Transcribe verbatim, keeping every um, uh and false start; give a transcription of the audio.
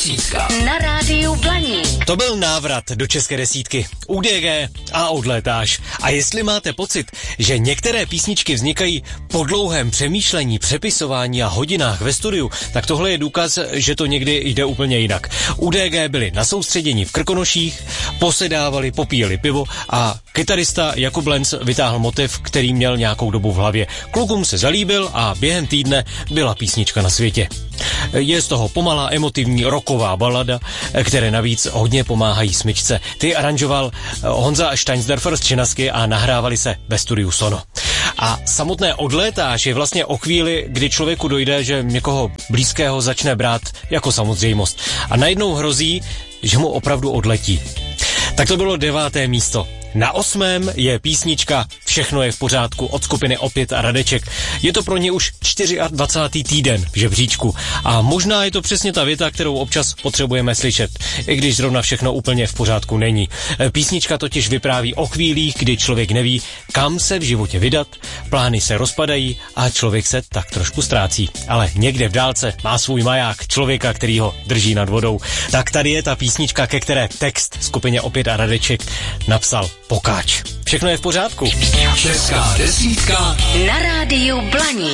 desítka. Na rádiu Blaník. To byl návrat do české desítky. U D G a odlétáš. A jestli máte pocit, že některé písničky vznikají po dlouhém přemýšlení, přepisování a hodinách ve studiu, tak tohle je důkaz, že to někdy jde úplně jinak. U D G byli na soustředění v Krkonoších, posedávali, popíjeli pivo a kytarista Jakub Lenz vytáhl motiv, který měl nějakou dobu v hlavě. Klukům se zalíbil a během týdne byla písnička na světě. Je z toho pomalá emotivní rocková balada, které navíc hodně pomáhají smyčce. Ty aranžoval Honza Steinsdorfer z Činasky a nahrávali se ve studiu Sono. A samotné odlétáš je vlastně o chvíli, kdy člověku dojde, že někoho blízkého začne brát jako samozřejmost. A najednou hrozí, že mu opravdu odletí. Tak to bylo deváté místo. Na osmém je písnička Všechno je v pořádku od skupiny Opět a Radeček. Je to pro ně už dvacátý čtvrtý týden v žebříčku a možná je to přesně ta věta, kterou občas potřebujeme slyšet, i když zrovna všechno úplně v pořádku není. Písnička totiž vypráví o chvílích, kdy člověk neví, kam se v životě vydat, plány se rozpadají a člověk se tak trošku ztrácí. Ale někde v dálce má svůj maják, člověka, který ho drží nad vodou. Tak tady je ta písnička, ke které text skupině Opět a Radeček napsal Pokáč. Všechno je v pořádku. Česká desítka na rádiu Blaník.